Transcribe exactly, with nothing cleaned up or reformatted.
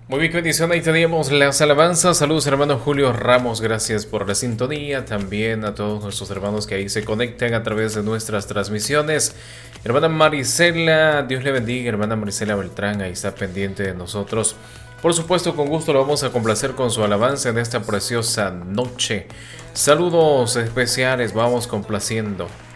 Muy bien, qué bendición. Ahí teníamos las alabanzas. Saludos, hermano Julio Ramos. Gracias por la sintonía. También a todos nuestros hermanos que ahí se conectan a través de nuestras transmisiones. Hermana Marisela, Dios le bendiga. Hermana Marisela Beltrán, ahí está pendiente de nosotros. Por supuesto, con gusto lo vamos a complacer con su alabanza en esta preciosa noche. Saludos especiales, vamos complaciendo.